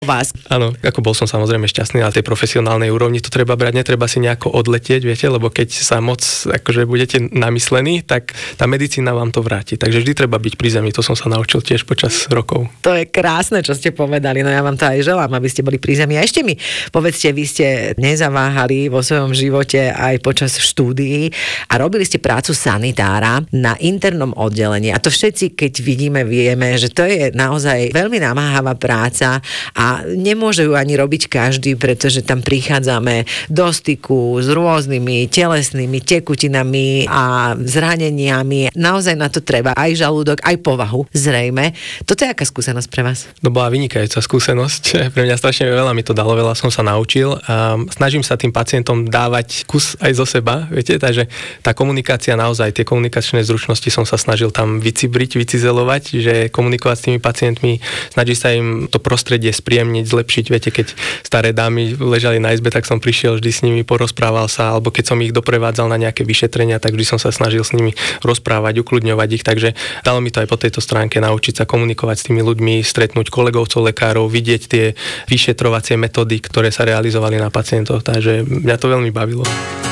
vás. Áno, ako bol som samozrejme šťastný na tej profesionálnej úrovni, to treba brať, netreba si nejako odletieť, viete, lebo keď sa moc akože budete namyslení, tak tá medicína vám to vráti. Takže vždy treba byť pri zemi, to som sa naučil tiež počas rokov. To je krásne, čo ste povedali, no ja vám to aj želám, aby ste boli pri zemi. A ešte mi povedzte, vy ste nezaváhali vo svojom živote aj počas štúdií a robili ste prácu sanitára na internom oddelení. A to všetci, keď vidíme, vieme, že to je naozaj veľmi namáhavá práca a nemôže ju ani robiť každý, pretože tam prichádzame do styku s rôznymi telesnými tekutinami a zraneniami. Naozaj na to treba aj žalúdok, aj povahu, zrejme. Toto je aká skúsenosť pre vás? To bola vynikajúca skúsenosť. Pre mňa strašne veľa mi to dalo, veľa som sa naučil a snažím sa tým pacientom dávať kus aj zo seba, viete, takže tá komunikácia naozaj, tie komunikačné zručnosti som sa snažil tam vycibriť, vycizelovať, že komunikovať s tými pacientmi, snažiť sa im to prostredie spríjemniť, zlepšiť, viete, keď staré dámy ležali na izbe, tak som prišiel vždy s nimi, porozprával sa, alebo keď som ich doprevádzal na nejaké vyšetrenia, tak vždy som sa snažil s nimi rozprávať, ukľudňovať ich, takže dalo mi to aj po tejto stránke naučiť sa komunikovať s tými ľuďmi, stretnúť kolegovcov lekárov, vidieť tie vyšetrovacie metódy, ktoré sa realizovali na pacientoch, takže mňa to veľmi bavilo.